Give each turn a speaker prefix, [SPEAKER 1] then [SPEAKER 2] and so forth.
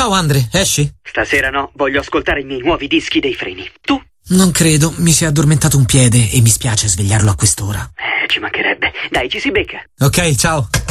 [SPEAKER 1] Ciao Andre, esci?
[SPEAKER 2] Stasera no, voglio ascoltare i miei nuovi dischi dei Freni. Tu?
[SPEAKER 1] Non credo, mi si è addormentato un piede e mi spiace svegliarlo a quest'ora.
[SPEAKER 2] Ci mancherebbe. Dai, ci si becca.
[SPEAKER 1] Ok, ciao.